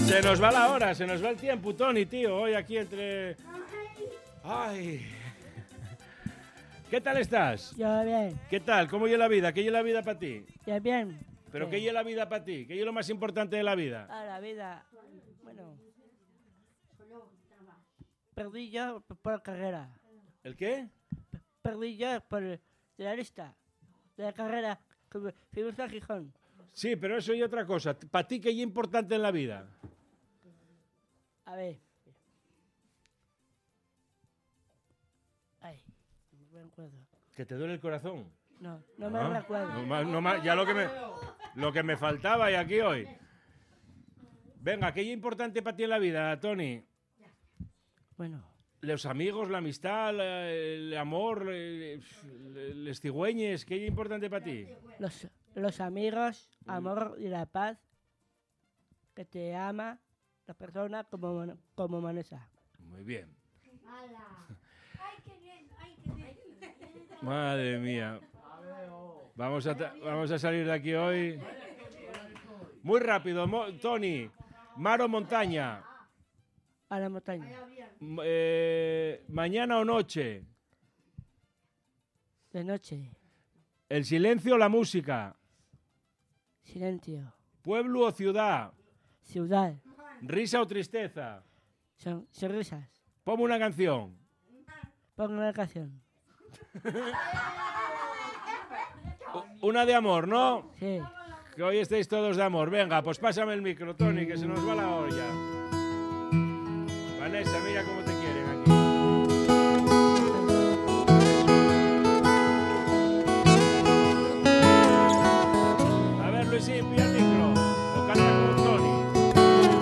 Se nos va la hora, se nos va el tiempo, Toni, tío. Hoy aquí entre... Ay. ¿Qué tal estás? Yo bien. ¿Qué tal? ¿Cómo es la vida? ¿Qué es la vida para ti? Yo bien. ¿Pero qué es la vida para ti? ¿Qué es lo más importante de la vida? La vida, bueno, perdí yo por la carrera. ¿El qué? Perdí yo por de la lista de la carrera que fuimos a Gijón. Sí, pero eso y otra cosa. ¿Para ti qué es importante en la vida? A ver. Ay, no me acuerdo. ¿Que te duele el corazón? No me recuerdo. Ya lo que me faltaba y aquí hoy. Venga, ¿qué es importante para ti en la vida, Toni? Bueno, Los amigos, la amistad, el amor, les cigüeñes, ¿qué es importante para ti? los amigos, amor y la paz que te ama la persona como Vanessa. Muy bien. Madre mía. Vamos a salir de aquí hoy. Muy rápido, Toni. ¿Mar o montaña? A la montaña. ¿Mañana o noche? De noche. ¿El silencio o la música? Silencio. ¿Pueblo o ciudad? Ciudad. ¿Risa o tristeza? Sonrisas. Ponme una canción. Pongo una canción. Una de amor, ¿no? Sí. Que hoy estáis todos de amor. Venga, pues pásame el micro, Toni, que se nos va la olla. Vanessa, mira cómo te